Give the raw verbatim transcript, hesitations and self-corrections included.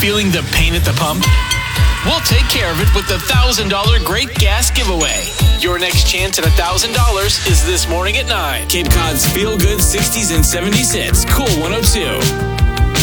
feeling the pain at the pump? We'll take care of it with the one thousand dollars Great Gas Giveaway. Your next chance at one thousand dollars is this morning at nine. Cape Cod's Feel Good sixties and seventies hits. Cool one oh two.